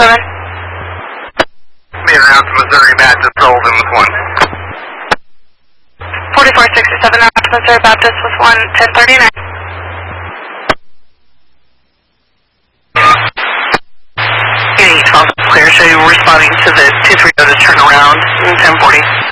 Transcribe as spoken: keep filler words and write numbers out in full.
seven. Being out to Missouri Baptist, Golden with one. forty-four sixty-seven out to Missouri Baptist with one, ten thirty-nine. eight twelve clear, show you responding to the two three zero to turn around in ten forty.